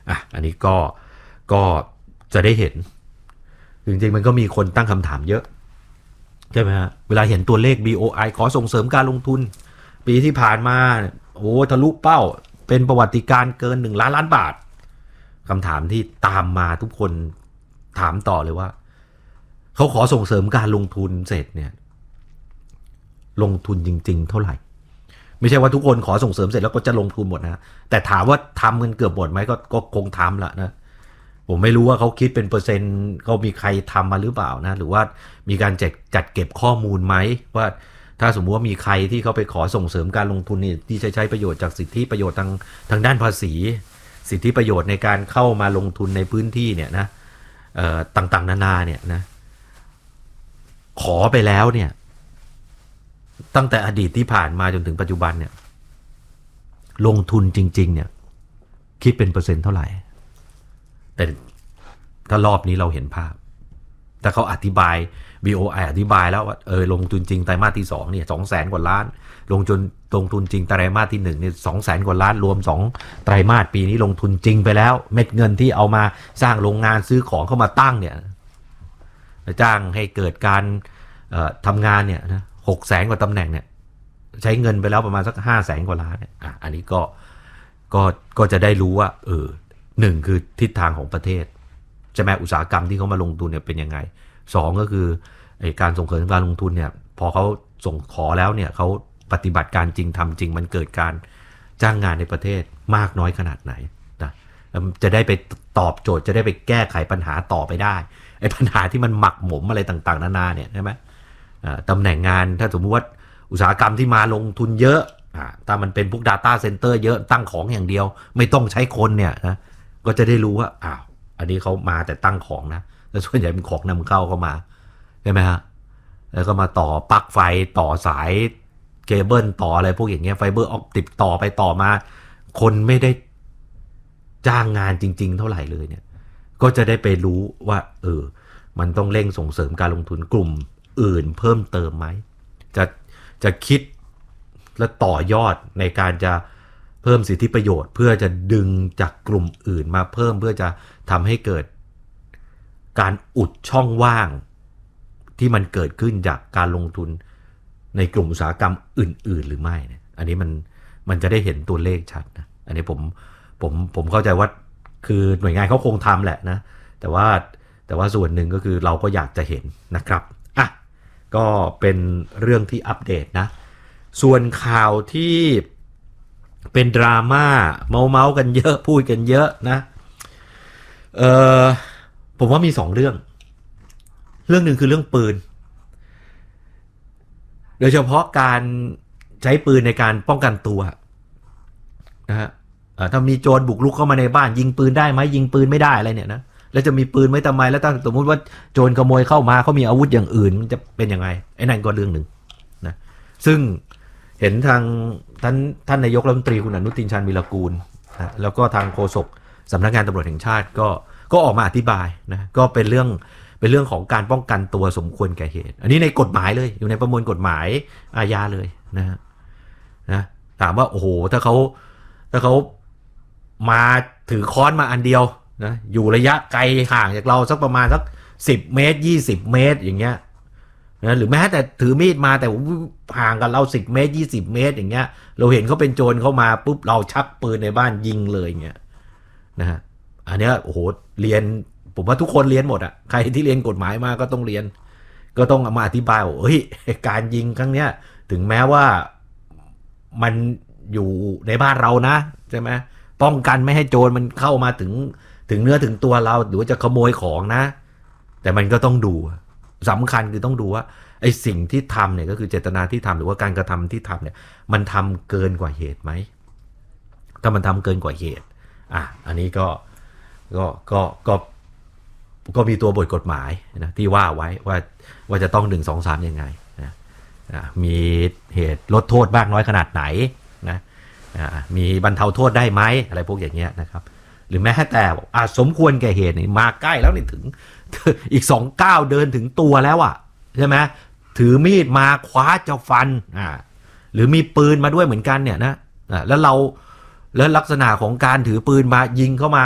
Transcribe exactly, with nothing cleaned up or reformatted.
อ่ะอันนี้ก็ก็จะได้เห็นจริงๆมันก็มีคนตั้งคำถามเยอะใช่ไหมฮะเวลาเห็นตัวเลข บี โอ ไอ ขอส่งเสริมการลงทุนปีที่ผ่านมาโอ้ทะลุเป้าเป็นประวัติการณ์เกินหนึ่งล้านล้านบาทคำถามที่ตามมาทุกคนถามต่อเลยว่าเขาขอส่งเสริมการลงทุนเสร็จเนี่ยลงทุนจริงๆเท่าไหร่ไม่ใช่ว่าทุกคนขอส่งเสริมเสร็จแล้วก็จะลงทุนหมดนะแต่ถามว่าทำกันเกือบหมดไหมก็ก็คงทำละนะผมไม่รู้ว่าเขาคิดเป็นเปอร์เซ็นต์เขามีใครทำมาหรือเปล่านะหรือว่ามีการจัดจัดเก็บข้อมูลไหมว่าถ้าสมมุติว่ามีใครที่เขาไปขอส่งเสริมการลงทุนนี่ที่ใช้ใช้ประโยชน์จากสิทธิประโยชน์ทางทางด้านภาษีสิทธิประโยชน์ในการเข้ามาลงทุนในพื้นที่เนี่ยนะเอ่อต่างๆนานาเนี่ยนะขอไปแล้วเนี่ยตั้งแต่อดีตที่ผ่านมาจนถึงปัจจุบันเนี่ยลงทุนจริงๆเนี่ยคิดเป็นเปอร์เซ็นต์เท่าไหร่แต่ถ้ารอบนี้เราเห็นภาพแต่เขาอธิบาย บี โอ ไอ อธิบายแล้วว่าเออลงทุนจริงไตรมาสที่สองเนี่ยสองแสนกว่าล้านลงจนลงทุนจริงไตรมาสที่หนึ่งเนี่ยสองแสนกว่าล้านรวมสองไตรมาสปีนี้ลงทุนจริงไปแล้วเม็ดเงินที่เอามาสร้างโรงงานซื้อของเข้ามาตั้งเนี่ยจ้างให้เกิดการทำงานเนี่ยนะหกแสนกว่าตำแหน่งเนี่ยใช้เงินไปแล้วประมาณสักห้าแสนกว่าล้านเนี่ยอ่ะอันนี้ก็ก็ก็จะได้รู้ว่าเออหนึ่งคือทิศทางของประเทศใช่ไหมอุตสาหกรรมที่เขามาลงทุนเนี่ยเป็นยังไงสองก็คือไอ้การส่งเสริมการลงทุนเนี่ยพอเขาส่งขอแล้วเนี่ยเขาปฏิบัติการจริงทำจริงมันเกิดการจ้างงานในประเทศมากน้อยขนาดไหนนะจะได้ไปตอบโจทย์จะได้ไปแก้ไขปัญหาต่อไปได้ไอ้ปัญหาที่มันหมักหมมอะไรต่างๆนานาเนี่ยใช่ไหมตำแหน่งงานถ้าสมมติว่าอุตสาหกรรมที่มาลงทุนเยอะถ้ามันเป็นพวก data center เยอะตั้งของอย่างเดียวไม่ต้องใช้คนเนี่ยนะก็จะได้รู้ว่าอ้าวอันนี้เขามาแต่ตั้งของนะแล้วส่วนใหญ่เป็นของนำเข้าเข้ามาใช่ไหมฮะแล้วก็มาต่อปลั๊กไฟต่อสายเคเบิลต่ออะไรพวกอย่างเงี้ยไฟเบอร์ออปติกต่อไปต่อมาคนไม่ได้จ้างงานจริงๆเท่าไหร่เลยเนี่ยก็จะได้ไปรู้ว่าเออมันต้องเร่งส่งเสริมการลงทุนกลุ่มอื่นเพิ่มเติมไหมจะจะคิดและต่อยอดในการจะเพิ่มสิทธิประโยชน์เพื่อจะดึงจากกลุ่มอื่นมาเพิ่มเพื่อจะทำให้เกิดการอุดช่องว่างที่มันเกิดขึ้นจากการลงทุนในกลุ่มอุตสาหกรรมอื่นๆหรือไม่เนี่ยอันนี้มันมันจะได้เห็นตัวเลขชัดนะอันนี้ผมผมผมเข้าใจว่าคือหน่วยงานเขาคงทำแหละนะแต่ว่าแต่ว่าส่วนหนึ่งก็คือเราก็อยากจะเห็นนะครับอ่ะก็เป็นเรื่องที่อัปเดตนะส่วนข่าวที่เป็นดราม่าเมาเมากันเยอะพูดกันเยอะนะเออผมว่ามีสองเรื่องเรื่องหนึ่งคือเรื่องปืนโดยเฉพาะการใช้ปืนในการป้องกันตัวนะฮะถ้ามีโจรบุกรุกเข้ามาในบ้านยิงปืนได้ไหมยิงปืนไม่ได้อะไรเนี่ยนะแล้วจะมีปืนไว้ทำไมแล้วถ้าสมมติว่าโจรขโมยเข้ามาเขามีอาวุธอย่างอื่นจะเป็นยังไงไอ้นั่นก็เรื่องหนึ่งนะซึ่งเห็นทางท่านท่านนายกรัฐมนตรีคุณอนุทินชาญวีรกูลนะแล้วก็ทางโฆษกสำนักงานตำรวจแห่งชาติก็ก็ออกมาอธิบายนะก็เป็นเรื่องเป็นเรื่องของการป้องกันตัวสมควรแก่เหตุอันนี้ในกฎหมายเลยอยู่ในประมวลกฎหมายอาญาเลยนะนะถามว่าโอ้โหถ้าเขาถ้าเขามาถือค้อนมาอันเดียวนะอยู่ระยะไกลห่างจากเราสักประมาณสักสิบเมตรยี่สิบเมตรอย่างเงี้ยนะหรือแม้แต่ถือมีดมาแต่ห่างกันเราสิบเมตรยี่สิบเมตรอย่างเงี้ยเราเห็นเขาเป็นโจรเข้ามาปุ๊บเราชักปืนในบ้านยิงเลยอย่างเงี้ยนะฮะอันเนี้ยโอ้โหเรียนผมว่าทุกคนเรียนหมดอ่ะใครที่เรียนกฎหมายมาก็ต้องเรียนก็ต้องมาอธิบายว่าเฮ้ยการยิงครั้งเนี้ยถึงแม้ว่ามันอยู่ในบ้านเรานะใช่ไหมป้องกันไม่ให้โจรมันเข้ามาถึงถึงเนื้อถึงตัวเราหรือว่าจะขโมยของนะแต่มันก็ต้องดูสำคัญคือต้องดูว่าไอ้สิ่งที่ทำเนี่ยก็คือเจตนาที่ทำหรือว่าการกระทำที่ทำเนี่ยมันทำเกินกว่าเหตุไหมถ้ามันทำเกินกว่าเหตุอ่ะอันนี้ก็ก็ก็ก็ก็มีตัวบทกฎหมายนะที่ว่าไว้ว่าว่าจะต้องหนึ่งสองสามยังไงนะมีเหตุลดโทษบ้างน้อยขนาดไหนนะมีบรรเทาโทษได้ไหมอะไรพวกอย่างเงี้ยนะครับหรือแม้แต่อาจสมควรแก่เหตุนี่มาใกล้แล้วนี่ถึงอีกสองก้าวเดินถึงตัวแล้วอ่ะใช่ไหมถือมีดมาคว้าจะฟันอ่าหรือมีปืนมาด้วยเหมือนกันเนี่ยนะแล้วเราแล้วลักษณะของการถือปืนมายิงเข้ามา